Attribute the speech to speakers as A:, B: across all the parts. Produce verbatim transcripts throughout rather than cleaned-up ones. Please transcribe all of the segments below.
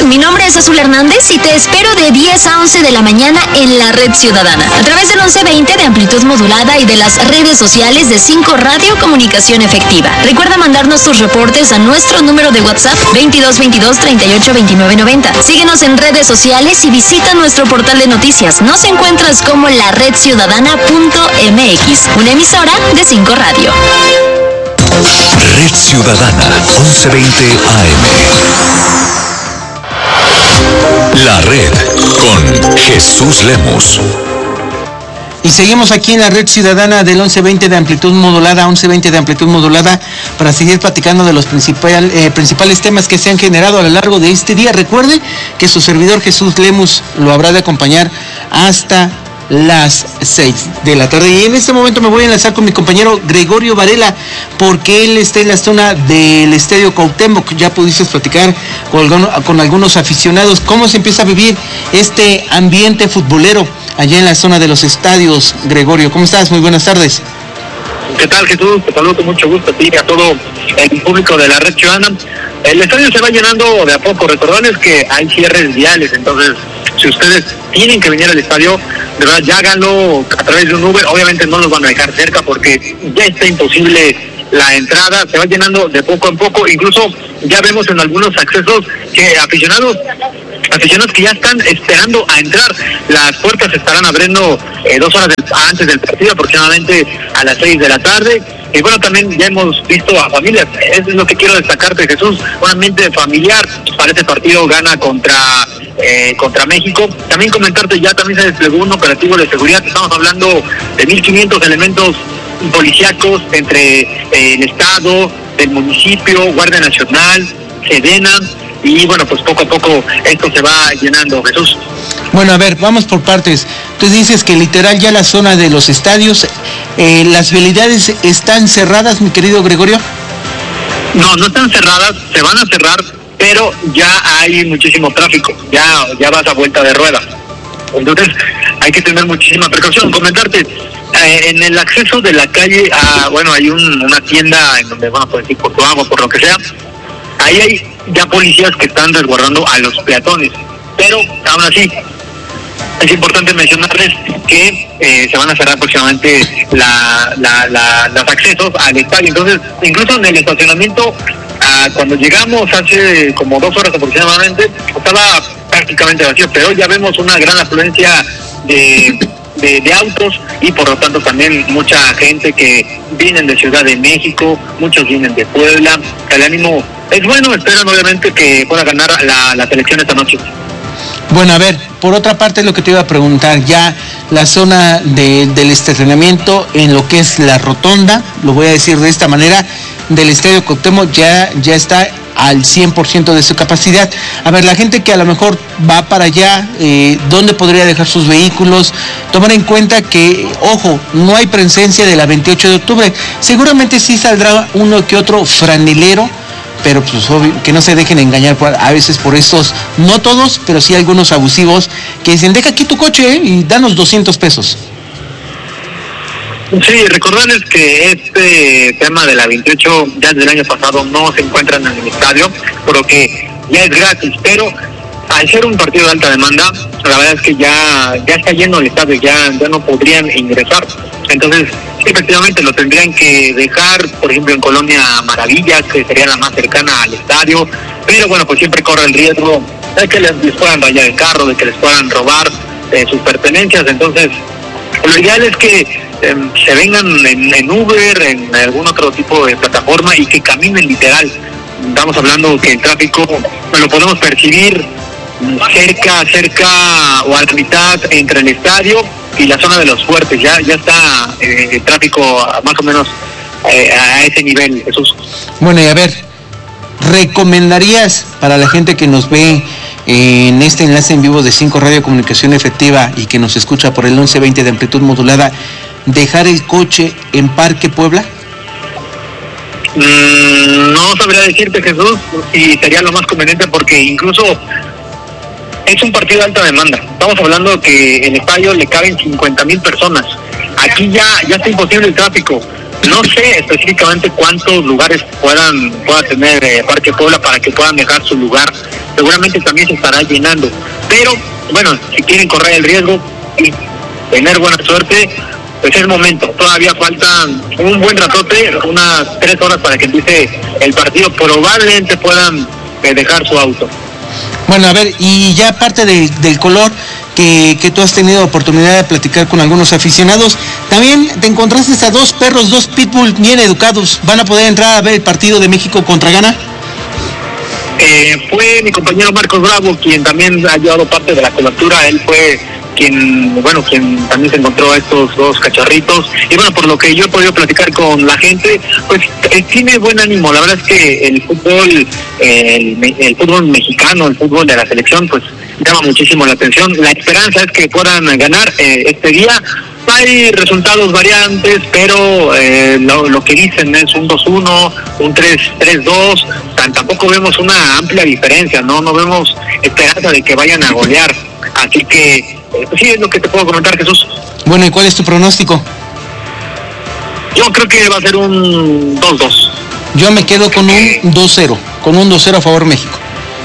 A: Mi nombre es Azul Hernández y te espero de diez a once de la mañana en la Red Ciudadana, a través del once veinte de amplitud modulada y de las redes sociales de cinco Radio Comunicación Efectiva. Recuerda mandarnos tus reportes a nuestro número de WhatsApp veintidós veintidós treinta y ocho veintinueve noventa. Síguenos en redes sociales y visita nuestro portal de noticias. Nos encuentras como la red ciudadana punto m x, una emisora de cinco Radio.
B: Red Ciudadana, once veinte A M. La Red con Jesús Lemus.
C: Y seguimos aquí en la Red Ciudadana del once veinte de amplitud modulada, once veinte de amplitud modulada, para seguir platicando de los principal, eh, principales temas que se han generado a lo largo de este día. Recuerde que su servidor Jesús Lemus lo habrá de acompañar hasta las seis de la tarde. Y en este momento me voy a enlazar con mi compañero Gregorio Varela, porque él está en la zona del Estadio Cuauhtémoc. Ya pudiste platicar con, con algunos aficionados cómo se empieza a vivir este ambiente futbolero allá en la zona de los estadios. Gregorio, ¿cómo estás? Muy buenas tardes.
D: ¿Qué tal, Jesús? Te saludo con mucho gusto a ti y a todo el público de la Red Ciudadana. El estadio se va llenando de a poco. Recordarles que hay cierres viales, entonces si ustedes tienen que venir al estadio, de verdad ya háganlo a través de un Uber. Obviamente no los van a dejar cerca porque ya está imposible la entrada. Se va llenando de poco en poco. Incluso ya vemos en algunos accesos que aficionados aficionados que ya están esperando a entrar. Las puertas se estarán abriendo eh, dos horas del, antes del partido, aproximadamente a las seis de la tarde. Y bueno, también ya hemos visto a familias. Eso es lo que quiero destacarte, Jesús. Un ambiente familiar para este partido. Gana contra eh, contra México. También comentarte, ya también se desplegó un operativo de seguridad. Estamos hablando de mil quinientos elementos policíacos entre eh, el Estado, del municipio, Guardia Nacional, Sedena. Y bueno, pues poco a poco esto se va llenando, Jesús.
C: Bueno, a ver, vamos por partes. Tú dices que literal ya la zona de los estadios, eh, las vialidades están cerradas, mi querido Gregorio.
D: No, no están cerradas, se van a cerrar, pero ya hay muchísimo tráfico, ya ya vas a vuelta de rueda. Entonces hay que tener muchísima precaución. Comentarte, eh, en el acceso de la calle, a, bueno, hay un, una tienda en donde van a poder ir por tu agua, por lo que sea. Ahí hay ya policías que están resguardando a los peatones, pero aún así es importante mencionarles que eh, se van a cerrar próximamente la, la, la, los accesos al estadio. Entonces, incluso en el estacionamiento, ah, cuando llegamos hace como dos horas aproximadamente, estaba prácticamente vacío, pero ya vemos una gran afluencia de, de, de autos y por lo tanto también mucha gente que vienen de Ciudad de México, muchos vienen de Puebla. El ánimo es bueno, esperan obviamente que pueda ganar la, la selección esta noche.
C: Bueno, a ver, por otra parte lo que te iba a preguntar, ya la zona de, del estacionamiento en lo que es la rotonda, lo voy a decir de esta manera, del Estadio Cuauhtémoc ya, ya está al cien por ciento de su capacidad. A ver, la gente que a lo mejor va para allá, eh, ¿dónde podría dejar sus vehículos? Tomar en cuenta que, ojo, no hay presencia de la veintiocho de octubre. Seguramente sí saldrá uno que otro franelero, pero pues obvio, que no se dejen engañar por, a veces por estos, no todos, pero sí algunos abusivos que dicen, deja aquí tu coche eh, y danos doscientos pesos.
D: Sí, recordarles que este tema de la veintiocho ya desde el año pasado no se encuentran en el estadio, por lo que ya es gratis, pero al ser un partido de alta demanda, la verdad es que ya ya está lleno el estadio, ya, ya no podrían ingresar. Entonces, sí, efectivamente lo tendrían que dejar, por ejemplo, en Colonia Maravilla, que sería la más cercana al estadio, pero bueno, pues siempre corre el riesgo de que les, les puedan rayar el carro, de que les puedan robar eh, sus pertenencias. Entonces, lo ideal es que eh, se vengan en, en Uber, en algún otro tipo de plataforma y que caminen literal. Estamos hablando que el tráfico lo podemos percibir cerca, cerca o a la mitad entre el estadio y la zona de los fuertes. Ya ya está eh, el tráfico más o menos eh, a ese nivel, Jesús.
C: Bueno, y a ver, ¿recomendarías para la gente que nos ve en este enlace en vivo de cinco Radio Comunicación Efectiva y que nos escucha por el once veinte de amplitud modulada, dejar el coche en Parque Puebla?
D: Mm, no sabría decirte, Jesús, si sería lo más conveniente, porque incluso es un partido de alta demanda. Estamos hablando que el estadio le caben cincuenta mil personas. Aquí ya ya está imposible el tráfico. No sé específicamente cuántos lugares puedan pueda tener eh, Parque Puebla para que puedan dejar su lugar. Seguramente también se estará llenando. Pero, bueno, si quieren correr el riesgo y tener buena suerte, pues es momento. Todavía faltan un buen ratote, unas tres horas para que empiece el partido. Probablemente puedan eh, dejar su auto.
C: Bueno, a ver, y ya aparte de, del color que, que tú has tenido oportunidad de platicar con algunos aficionados, también te encontraste a dos perros, dos pitbull bien educados. ¿Van a poder entrar a ver el partido de México contra Ghana?
D: Eh, fue mi compañero Marcos Bravo quien también ha llevado parte de la cobertura. Él fue quien, bueno, quien también se encontró a estos dos cachorritos. Y bueno, por lo que yo he podido platicar con la gente, pues eh, tiene buen ánimo. La verdad es que el fútbol, eh, el, el fútbol mexicano, el fútbol de la selección, pues llama muchísimo la atención. La esperanza es que puedan ganar eh, este día. Hay resultados variantes, pero eh, lo, lo que dicen es un dos uno, un tres dos. Tampoco vemos una amplia diferencia, no no vemos esperanza de que vayan a golear. Así que eh, pues sí, es lo que te puedo comentar, Jesús.
C: Bueno, ¿y cuál es tu pronóstico?
D: Yo creo que va a ser un dos dos.
C: Yo me quedo con un dos cero, con un dos cero a favor México.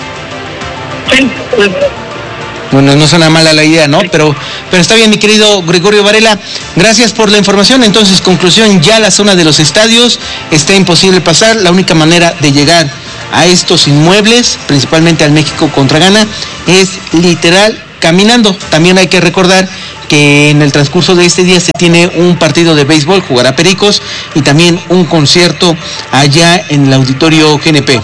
D: Sí, pues,
C: bueno, no suena mala la idea, ¿no? Pero, pero está bien, mi querido Gregorio Varela. Gracias por la información. Entonces, conclusión, ya la zona de los estadios está imposible pasar. La única manera de llegar a estos inmuebles, principalmente al México contra Ghana, es literal caminando. También hay que recordar que en el transcurso de este día se tiene un partido de béisbol, jugará Pericos, y también un concierto allá en el auditorio G N P.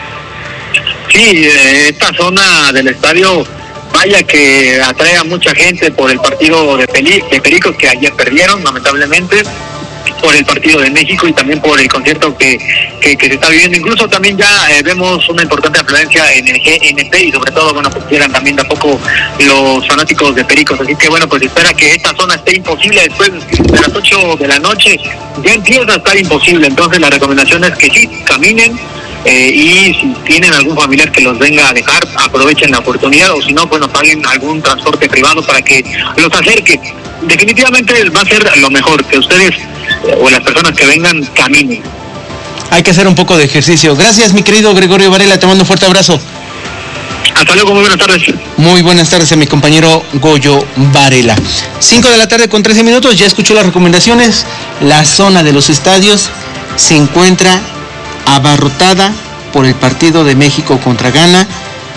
D: Sí, esta zona del estadio, vaya que atrae a mucha gente por el partido de, Peli, de Pericos que ayer perdieron, lamentablemente, por el partido de México y también por el concierto que, que, que se está viviendo. Incluso también ya eh, vemos una importante afluencia en el G N P y sobre todo, bueno, pues quieran también de a poco los fanáticos de Pericos. Así que bueno, pues espera que esta zona esté imposible después de las ocho de la noche. Ya empieza a estar imposible, entonces la recomendación es que sí, caminen. Eh, y si tienen algún familiar que los venga a dejar, aprovechen la oportunidad, o si no, bueno, paguen algún transporte privado para que los acerque. Definitivamente va a ser lo mejor, que ustedes eh, o las personas que vengan caminen.
C: Hay que hacer un poco de ejercicio. Gracias, mi querido Gregorio Varela, te mando un fuerte abrazo.
D: Hasta luego, muy buenas tardes.
C: Muy buenas tardes a mi compañero Goyo Varela. cinco de la tarde con trece minutos, ya escuchó las recomendaciones. La zona de los estadios se encuentra abarrotada por el partido de México contra Ghana,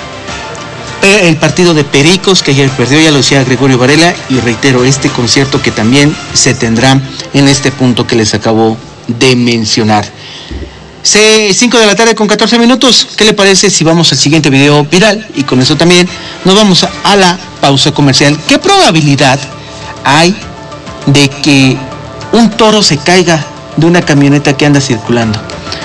C: el partido de Pericos que ayer perdió, ya lo decía Gregorio Varela, y reitero, este concierto que también se tendrá en este punto que les acabo de mencionar. cinco de la tarde con catorce minutos, ¿qué le parece si vamos al siguiente video viral? Y con eso también nos vamos a la pausa comercial. ¿Qué probabilidad hay de que un toro se caiga de una camioneta que anda circulando?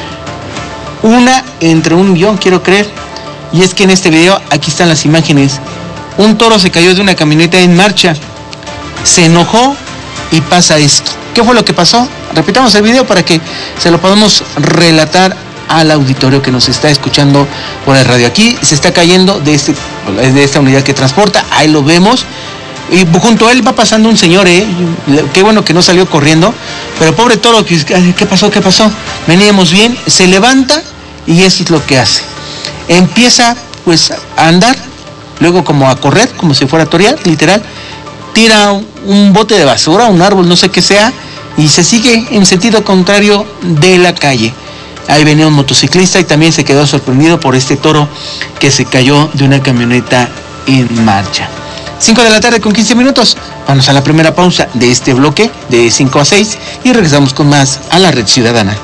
C: Una entre un millón, quiero creer. Y es que en este video, aquí están las imágenes. Un toro se cayó de una camioneta en marcha, se enojó y pasa esto. ¿Qué fue lo que pasó? Repitamos el video para que se lo podamos relatar al auditorio que nos está escuchando por el radio. Aquí se está cayendo de, este, de esta unidad que transporta, ahí lo vemos. Y junto a él va pasando un señor, ¿eh? Qué bueno que no salió corriendo. Pero pobre toro, ¿qué pasó? ¿Qué pasó? Veníamos bien, se levanta y eso es lo que hace. Empieza pues a andar, luego como a correr, como si fuera a torear, literal. Tira un bote de basura, un árbol, no sé qué sea, y se sigue en sentido contrario de la calle. Ahí venía un motociclista y también se quedó sorprendido por este toro que se cayó de una camioneta en marcha. cinco de la tarde con quince minutos. Vamos a la primera pausa de este bloque de cinco a seis y regresamos con más a la Red Ciudadana.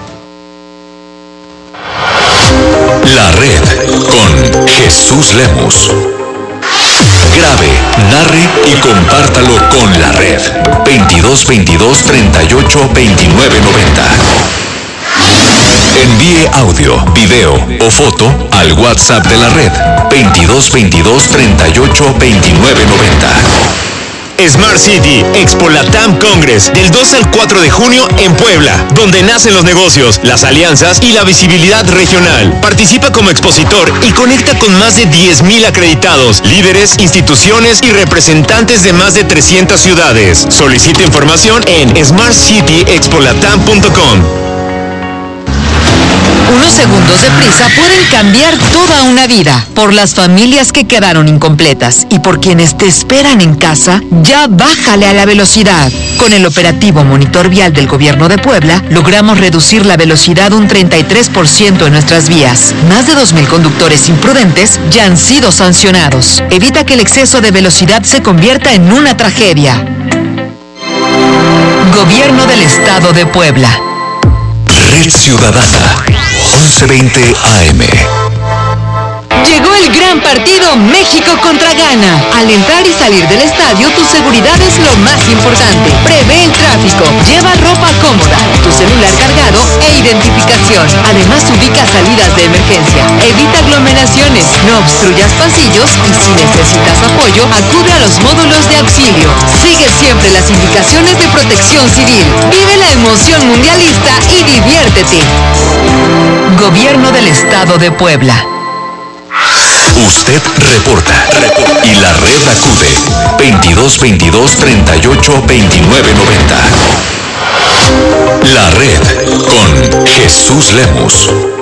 B: La Red con Jesús Lemos. Grabe, narre y compártalo con la Red. veintidós veintidós treinta y ocho veintinueve noventa. Envíe audio, video o foto al WhatsApp de la Red. veintidós veintidós treinta y ocho veintinueve noventa.
E: Smart City Expo Latam Congress del dos al cuatro de junio en Puebla, donde nacen los negocios, las alianzas y la visibilidad regional. Participa como expositor y conecta con más de diez mil acreditados, líderes, instituciones y representantes de más de trescientas ciudades. Solicita información en smart city expo latam punto com.
F: Unos segundos de prisa pueden cambiar toda una vida. Por las familias que quedaron incompletas y por quienes te esperan en casa, ya bájale a la velocidad. Con el operativo Monitor Vial del Gobierno de Puebla, logramos reducir la velocidad un treinta y tres por ciento en nuestras vías. Más de dos mil conductores imprudentes ya han sido sancionados. Evita que el exceso de velocidad se convierta en una tragedia. Gobierno del Estado de Puebla.
B: Red Ciudadana, once veinte A M.
F: Llegó el gran partido México contra Ghana. Al entrar y salir del estadio, tu seguridad es lo más importante. Prevé el tráfico, lleva ropa cómoda, tu celular cargado e identificación. Además, ubica salidas de emergencia. Evita aglomeraciones, no obstruyas pasillos y si necesitas apoyo, acude a los módulos de auxilio. Sigue siempre las indicaciones de Protección Civil. Vive la emoción mundialista y diviértete. Gobierno del Estado de Puebla.
B: Usted reporta, reporta y la red acude veintidós veintidós treinta y ocho veintinueve noventa. La red con Jesús Lemos.